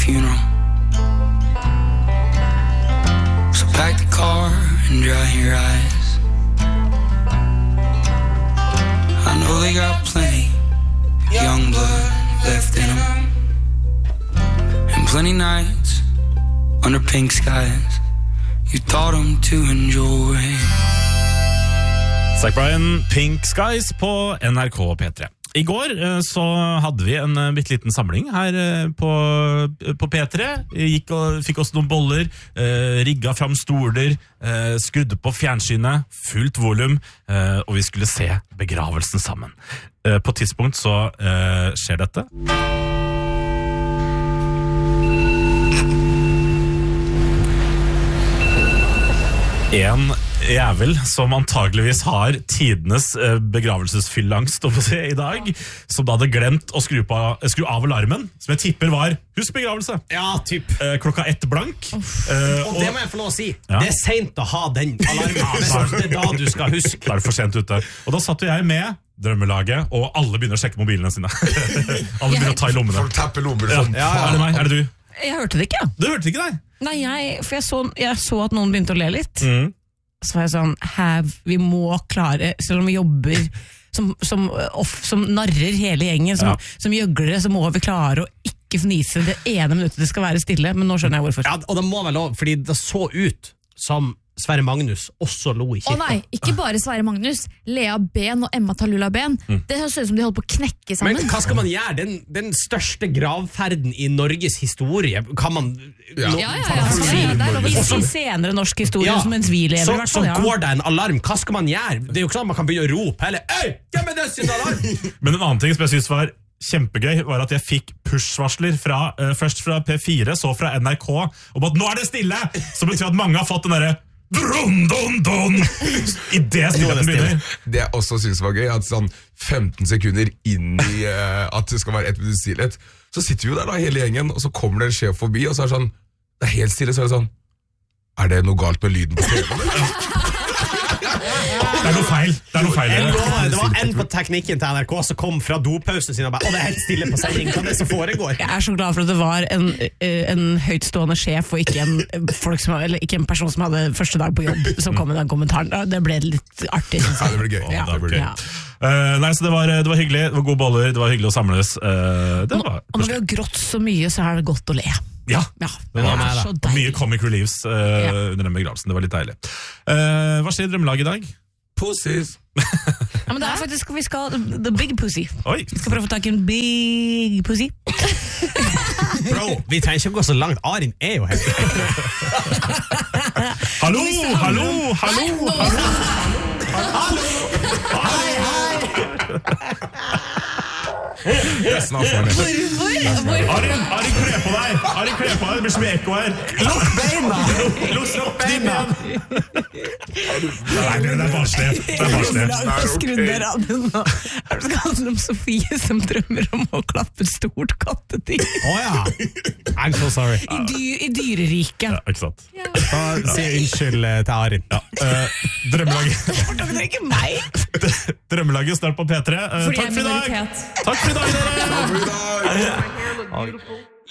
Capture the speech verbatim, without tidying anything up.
funeral. So pack the car and dry your eyes. I know they got plenty young blood left in them, and plenty nights under pink skies you taught them to enjoy. Zac Bryan, Pink Skies på N R K P tre. I går så hadde vi en bitteliten samling her på, på P tre. Gikk og fikk oss noen boller, eh, rigga fram stoler, eh, skrudde på fjernsynet, fullt volum, eh, og vi skulle se begravelsen sammen. Eh, på et tidspunkt så eh, skjer dette. En jævel som antageligvis har tidenes begravelsesfyllangst i dag, som da hadde glemt å skru, på, skru av alarmen, som jeg tipper var husk begravelse. Ja, typ. Klokka ett blank. Uh, og, og det må jeg få lov å si. Ja. Det er sent å ha den alarmen. Det er da du skal huske. Da er det for sent ute. Og da satt jo jeg med Drømmelaget, og alle begynner å sjekke mobilene sine. Alle begynner å ta i lommene. Folk tapper lommer. Ja. Ja, ja. Er det meg? Er det du? Jeg hørte det ikke. Du hørte det ikke, nei? Nei, jeg, for jeg så, jeg så at noen begynte å le litt. Mm. Så var jeg sånn, have, vi må klare, selv om vi jobber som, som, off, som narrer hele gjengen, som, ja. som gjøglere, så må vi klare å ikke fnise det ene minuttet det skal være stille, men nå skjønner jeg hvorfor. Ja, og det må vel lov, fordi det så ut som Sverre Magnus også lo i kirka. Å nei, ikke bare Sverre Magnus. Lea Ben og Emma Tallulah Ben. Mm. Det høres ut som de holdt på å knekke sammen. Men hva skal man gjøre? Den, den største gravferden i Norges historie, kan man... Ja, ja, ja. ja, ja, ja I, I senere norsk historie, ja. Som mens vi lever, så, i hvert fall. Så ja. går det en alarm. Hva skal man gjøre? Det er jo ikke sånn at man kan begynne å rope, eller «Øy, hvem er det sin alarm?» Men en annen ting som jeg synes var kjempegøy var at jeg fikk push-varsler fra, uh, først fra P fire, så fra N R K, om at nå er det stille! Som betyr at mange har fått den derre Dun, dun, dun. I det stillheten begynner. Det jeg også synes var gøy, at sånn femten sekunder inn i uh, at det skal være ett minutt stillhet, så sitter vi jo der da hele gjengen, og så kommer det en sjef forbi, og så er det sånn, det er helt stille, så er det sånn, er det noe galt med lyden på T V? Det er noe feil. Det er noe feil. En, det var en på teknikken til N R K som kom fra dopausen sin og bare, å, det er helt stille på sending, hva er det som foregår? Jeg er så glad for at det var en, en høytstående sjef og ikke en, folk som, eller ikke en person som hadde første dag på jobb som kom med den kommentaren. Det ble litt artig. Ja, det ble gøy. Ja, det ble gøy. Ja. Uh, nei, så det var, det var hyggelig, det var gode boller, det var hyggelig å samles. Uh, det var og når vi har grått så mye, så er det godt å le. Ja, ja det var, det så deilig. Mye comic reliefs uh, ja. under den begravelsen, det var litt deilig. Uh, hva skjer i Drømmelaget i dag? Pussies. Ja, men det er faktisk, vi skal the big pussy. Oi. Vi skal prøve å ta en big pussy. Bro, vi trenger ikke å gå så langt. Arin er jo her. Hallo, hallo, hallo, hallo, hallo. Hei, hei. Hvorfor? Hvorfor? Arin, Arin, kle på deg. Arin, kle på deg, det blir så mye ekko her. Lukk beina. Lukk beina. Nei, det er barnslig. Det er barnslig. Skru ned radioen nå. Det skal handle om Sofie som drømmer om å klappe et stort kattedyr. Åh ja. I'm so sorry. I, dyr, i dyreriket. Ja, ikke sant. Ja. Da sier jeg unnskyld til Arin. Ja. Uh, drømmelaget. Hvorfor tar dere ikke meg? Drømmelaget snart på P tre. Uh, takk for i dag. Takk for i dag, dere. Takk for i dag.